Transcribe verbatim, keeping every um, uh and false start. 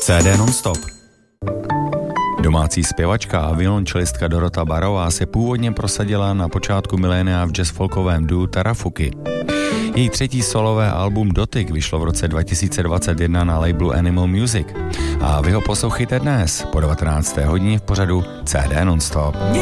C D non-stop. Domácí zpěvačka a violončelistka Dorota Barová se původně prosadila na počátku milénia v jazzfolkovém duo Tarafuky. Její třetí solové album Dotyk vyšlo v roce dva tisíce dvacet jedna na labelu Animal Music a vy ho poslouchejte dnes po devatenácté hodině v pořadu C D non-stop.